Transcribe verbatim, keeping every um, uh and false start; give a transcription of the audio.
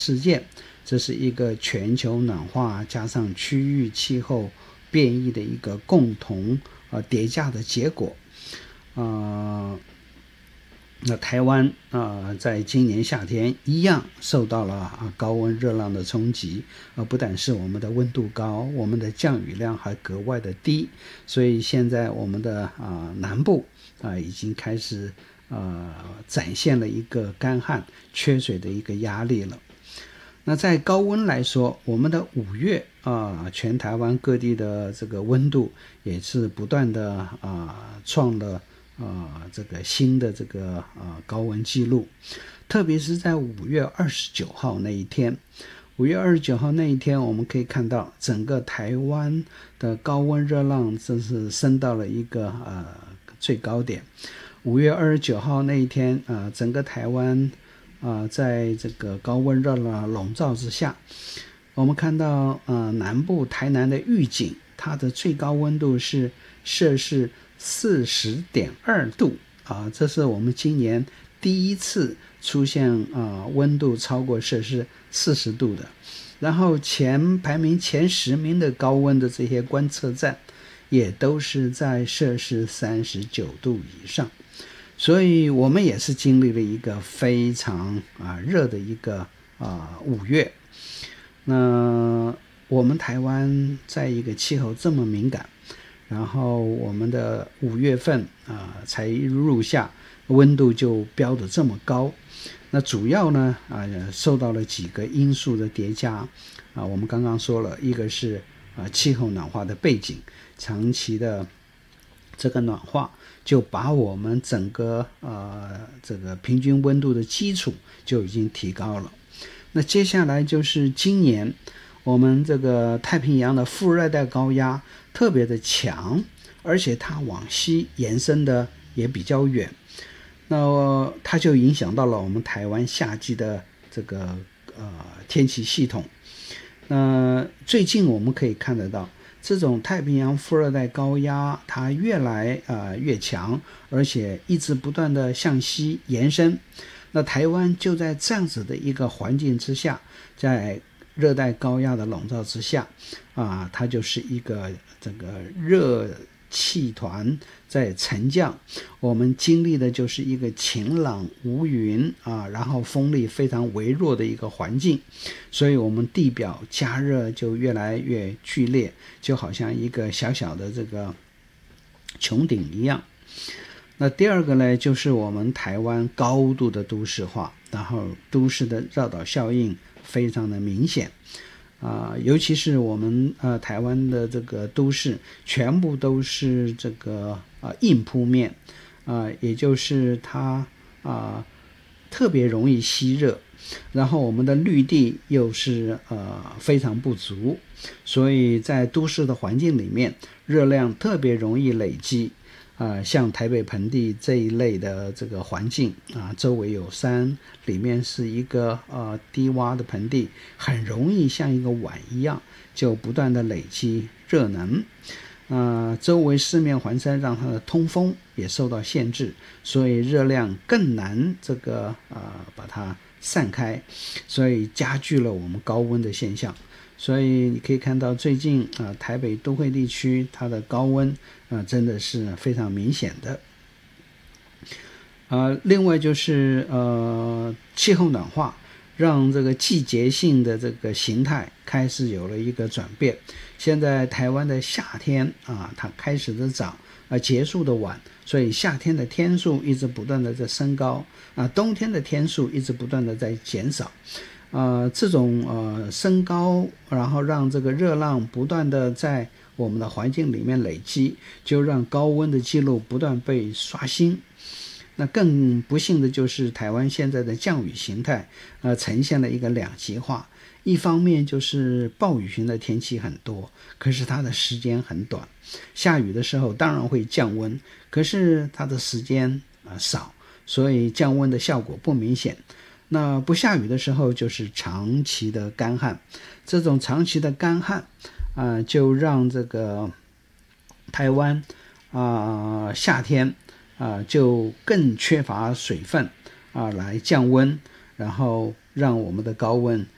事件，这是一个全球暖化加上区域气候变异的一个共同呃叠加的结果。呃，那台湾啊、呃，在今年夏天一样受到了啊高温热浪的冲击，呃，不但是我们的温度高，我们的降雨量还格外的低，所以现在我们的啊、呃、南部啊、呃、已经开始呃展现了一个干旱缺水的一个压力了。那在高温来说，我们的五月啊、呃，全台湾各地的这个温度也是不断的啊、呃、创了啊、呃、这个新的这个啊、呃、高温记录，特别是在五月二十九号那一天。五月二十九号那一天，我们可以看到整个台湾的高温热浪真是升到了一个呃最高点。五月二十九号那一天啊、呃，整个台湾啊、呃，在这个高温热浪笼罩之下，我们看到呃南部台南的玉井，它的最高温度是摄氏四十点二度啊、呃，这是我们今年第一次出现啊、呃、温度超过摄氏四十度的。然后前排名前十名的高温的这些观测站，也都是在摄氏三十九度以上。所以我们也是经历了一个非常啊热的一个啊五月。那我们台湾在一个气候这么敏感，然后我们的五月份啊才入夏，温度就飙得这么高。那主要呢啊受到了几个因素的叠加啊，我们刚刚说了，一个是啊气候暖化的背景，长期的这个暖化就把我们整个呃这个平均温度的基础就已经提高了。那接下来就是今年我们这个太平洋的副热带高压特别的强，而且它往西延伸的也比较远，那它就影响到了我们台湾夏季的这个呃天气系统。那最近我们可以看得到，这种太平洋副热带高压它越来呃越强，而且一直不断的向西延伸。那台湾就在这样子的一个环境之下，在热带高压的笼罩之下啊，它就是一个这个热气团在沉降，我们经历的就是一个晴朗无云啊，然后风力非常微弱的一个环境，所以我们地表加热就越来越剧烈，就好像一个小小的这个穹顶一样。那第二个呢，就是我们台湾高度的都市化，然后都市的绕岛效应非常的明显。啊、呃，尤其是我们呃台湾的这个都市全部都是这个啊、呃、硬铺面，啊、呃，也就是它啊、呃、特别容易吸热，然后我们的绿地又是呃非常不足，所以在都市的环境里面，热量特别容易累积。呃，像台北盆地这一类的这个环境啊，周围有山，里面是一个呃低洼的盆地，很容易像一个碗一样，就不断的累积热能。呃，周围四面环山，让它的通风也受到限制，所以热量更难这个呃把它散开，所以加剧了我们高温的现象。所以你可以看到最近啊、呃，台北都会地区它的高温啊、呃、真的是非常明显的。呃，另外就是呃气候暖化，让这个季节性的这个形态开始有了一个转变。现在台湾的夏天啊，它开始的早，呃，结束的晚，所以夏天的天数一直不断的在升高，啊，冬天的天数一直不断的在减少。呃，这种呃升高，然后让这个热浪不断的在我们的环境里面累积，就让高温的记录不断被刷新。那更不幸的就是台湾现在的降雨形态，呃，呈现了一个两极化。一方面就是暴雨型的天气很多，可是它的时间很短。下雨的时候当然会降温，可是它的时间、呃、少，所以降温的效果不明显。那不下雨的时候就是长期的干旱，这种长期的干旱啊、呃，就让这个台湾啊、呃、夏天啊、呃、就更缺乏水分啊、呃、来降温，然后让我们的高温